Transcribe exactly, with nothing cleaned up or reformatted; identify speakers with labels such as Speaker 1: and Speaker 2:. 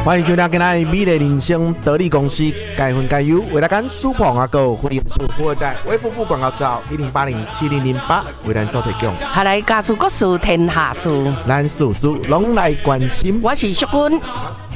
Speaker 1: 欢迎收听今天的美丽人生得力公司该分该优为大家苏鹏阿哥回应数富二代微服部广告照一零八零七零零八为咱所提供。
Speaker 2: 下来家事国事天下事，
Speaker 1: 咱事事拢来关心。
Speaker 2: 我是淑君。